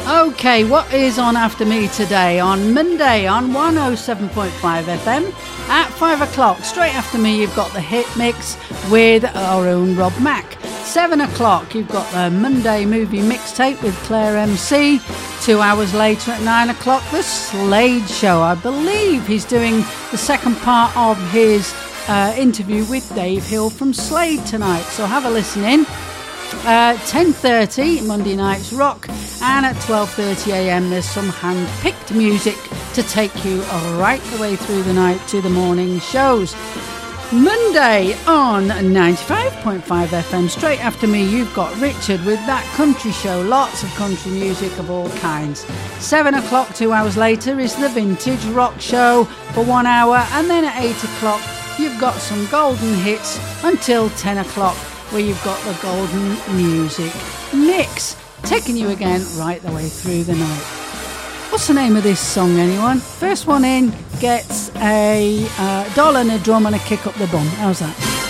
Okay, what is on after me today? On Monday on 107.5 FM at 5 o'clock. Straight after me, you've got the hit mix with our own Rob Mack. 7 o'clock, you've got the Monday movie mixtape with Claire MC. 2 hours later at 9 o'clock, the Slade Show. I believe he's doing the second part of his interview with Dave Hill from Slade tonight. So have a listen in. 10:30 Monday Nights Rock, and at 12:30 a.m. there's some hand-picked music to take you right the way through the night to the morning shows. Monday on 95.5 FM, straight after me you've got Richard with That Country Show, lots of country music of all kinds. 7 o'clock, 2 hours later, is the Vintage Rock Show for 1 hour, and then at 8 o'clock you've got some golden hits until 10 o'clock, where you've got the golden music mix, taking you again right the way through the night. What's the name of this song, anyone? First one in gets a doll and a drum and a kick up the bum. How's that?